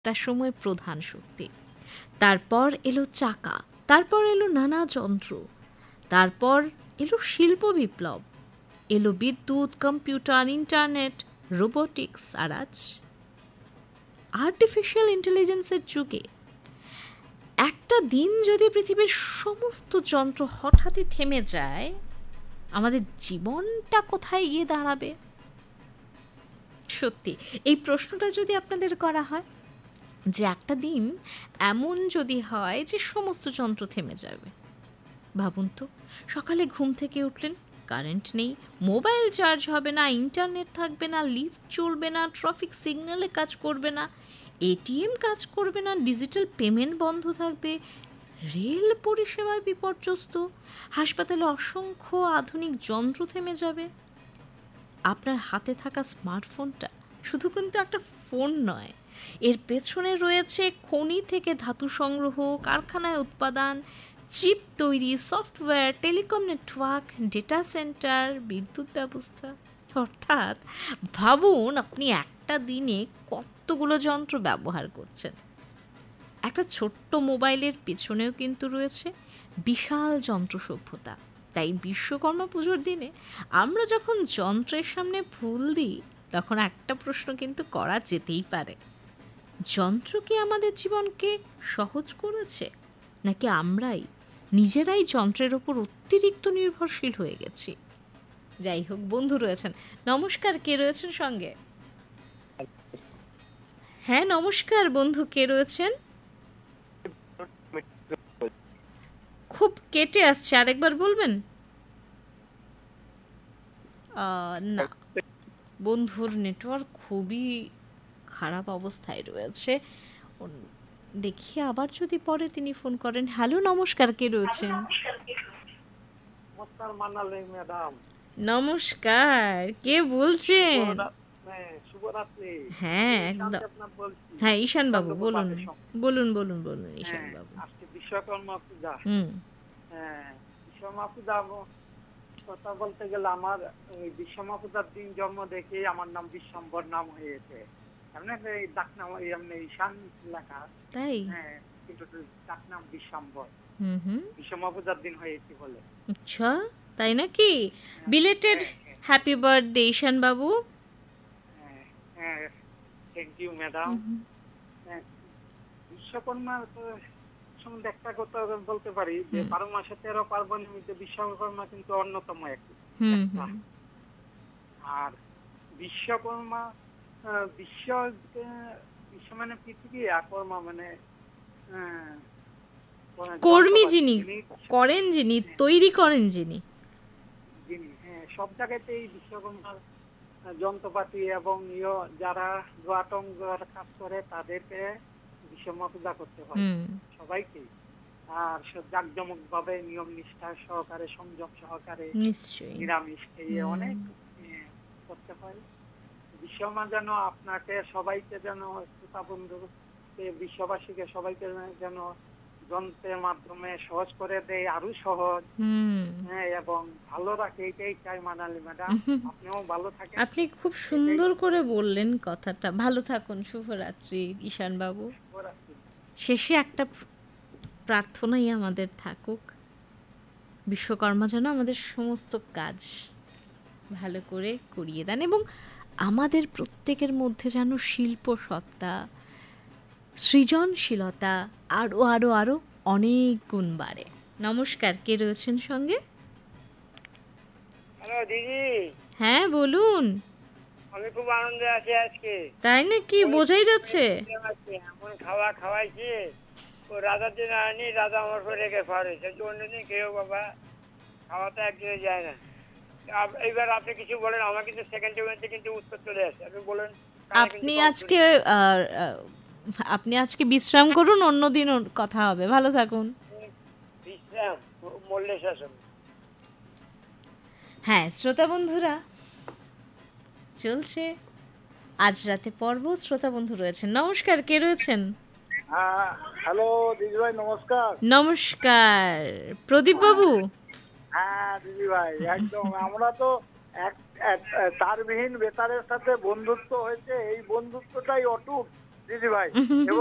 একটা সময় প্রধান শক্তি। তারপর এলো চাকা, তারপর এলো নানা যন্ত্র, তারপর এলো শিল্প বিপ্লব, এলো বিদ্যুৎ, কম্পিউটার, ইন্টারনেট, রোবোটিক্স, আর আজ আর্টিফিশিয়াল ইন্টেলিজেন্সের যুগে একটা দিন যদি পৃথিবীর সমস্ত যন্ত্র হঠাৎই থেমে যায়, আমাদের জীবনটা কোথায় গিয়ে দাঁড়াবে? সত্যি এই প্রশ্নটা যদি আপনাদের করা হয় যে একটা দিন এমন যদি হয় যে সমস্ত যন্ত্র থেমে যাবে, ভাবুন তো, সকালে ঘুম থেকে উঠলেন, কারেন্ট নেই, মোবাইল চার্জ হবে না, ইন্টারনেট থাকবে না, লিফট চলবে না, ট্রাফিক সিগন্যালে কাজ করবে না, এটিএম কাজ করবে না, ডিজিটাল পেমেন্ট বন্ধ থাকবে, রেল পরিষেবায় বিপর্যস্ত, হাসপাতালে অসংখ্য আধুনিক যন্ত্র থেমে যাবে। আপনার হাতে থাকা স্মার্টফোনটা শুধু কিন্তু একটা ফোন নয়, এর পেছনে রয়েছে খনি থেকে ধাতু সংগ্রহ, কারখানায় উৎপাদন, চিপ তৈরি, software, telecom network, data centre, বিদ্যুৎ ব্যবস্থা। অর্থাৎ ভাবুন আপনি একটা দিনে কতগুলো যন্ত্র ব্যবহার করছেন। একটা ছোট্ট মোবাইলের পেছনেও কিন্তু রয়েছে বিশাল যন্ত্র সভ্যতা। তাই বিশ্বকর্মা পুজোর দিনে আমরা যখন যন্ত্রের সামনে ফুল দিই, তখন একটা প্রশ্ন কিন্তু করা যেতেই পারে: যন্ত্র কি আমাদের জীবনকে সহজ করেছে, নাকি আমরাই নিজেরাই যন্ত্রের ওপর অতিরিক্ত নির্ভরশীল হয়ে গেছি? যাই হোক, বন্ধু রয়েছেন। নমস্কার, কে রয়েছেন সঙ্গে? হ্যাঁ নমস্কার বন্ধু, কে রয়েছেন? খুব কেটে আসছে, আরেকবার বলবেন? না, বন্ধুর নেটওয়ার্ক খুবই খারাপ অবস্থায় রয়েছে। দেখি আবার যদি পরে তিনি ফোন করেন। হ্যালো নমস্কার, কে রয়েছেন? নমস্কার মানালি ম্যাডাম। নমস্কার, কে বলছেন? শুভরাত্রি। হ্যাঁ একদম। হ্যাঁ ঈশান বাবু, বলুন বলুন বলুন বলুন ঈশান বাবু। আজকে বিশ্বকর্মা পূজা। হ্যাঁ, বিশ্বকর্মা পূজা কথা বলতে গেলে আমার বিশ্বকর্মা পূজার দিন জন্ম দেখে আমার নাম বিশ্বম্বর নাম হয়েছে। এমনি এই ডাক নাম এমনি ঈশান লেখা, তাই? হ্যাঁ, কিন্তু ডাক নাম বিশ্বম্বর। বিশ্বকর্মা পূজার দিন হয়েছে বলে। আচ্ছা, তাই নাকি? বিলেটেড হ্যাপি বার্থডে ঈশান বাবু। হ্যাঁ, থ্যাংক ইউ ম্যাডাম। বিশ্বকর্মা সম্বন্ধে একটা কথা বলতে পারি যে 12 মাসে 13 পার্বণের মধ্যে বিশ্বকর্মা কিন্তু অন্যতম একটি। আর বিশ্বকর্মা বিশ্ব মানে পৃথিবী, আর কর্মা মানে কর্মী যিনি, করেন যিনি, তৈরি করেন যিনি। হ্যাঁ, সব জায়গাতে এই বিশ্বকর্মার যন্ত্রপাতি এবং যারা কাজ করে তাদেরকে বিশ্বকর্মা পূজা করতে হয় সবাইকে। আর জাঁকজমক ভাবে নিয়ম নিষ্ঠা সহকারে, সংযম সহকারে, নিরামিষ খেয়ে অনেক করতে হয়। বিশ্বকর্মা যেন আপনাকে সবাইকে যেন শ্রোতা বন্ধুকে, বিশ্ববাসীকে সবাইকে যেন যন্ত্রের মাধ্যমে সহজ করে দেয়, আরো সহজ, হ্যাঁ, এবং ভালো রাখে, এটাই চাই মানালি ম্যাডাম। আপনিও ভালো থাকেন। আপনি খুব সুন্দর করে বললেন কথাটা। ভালো থাকুন, শুভরাত্রি ঈশান বাবু। শেষে একটা প্রার্থনাই আমাদের থাকুক, বিশ্বকর্মা যেন আমাদের সমস্ত কাজ ভালো করে করিয়ে দেন এবং আমাদের প্রত্যেকের মধ্যে যেন শিল্প সত্তা, সৃজনশীলতা আরও আরও আরও অনেক গুণ বাড়ে। নমস্কার, কে রয়েছেন সঙ্গে? হ্যালো দিদি। হ্যাঁ বলুন। আমি খুব আনন্দে আছি আজকে। তাই নাকি? বোঝাই যাচ্ছে। এমন খাওয়া খাওয়াইছি, ও রাজার দিন আনি, রাজা আমার পরে রেখে পারে, সেটা অন্যদিন কেউ বাবা খাওয়াতে একদিনে যায় না। এইবার আপনি কিছু বলেন, আমার কিন্তু সেকেন্ডের মধ্যে কিন্তু উত্তর চলে আসে। আপনি বলেন। আপনি আজকে বিশ্রাম করুন, অন্যদিন কথা হবে। ভালো থাকুন। বিশ্রাম মরলে শাসন। হ্যাঁ শ্রোতা বন্ধুরা, চলছে আজ রাতে পর্ব। শ্রোতা বন্ধু রয়েছেন। নমস্কার, কে রয়েছেন? হ্যালো দিদি ভাই, নমস্কার। নমস্কার, প্রদীপ বাবু। হ্যাঁ দিদি ভাই, একদম। আমরা তো তারবিহীন বেতারের সাথে বন্ধুত্ব হয়েছে, এই বন্ধুত্বটাই অটুট, জি ভাই। এবং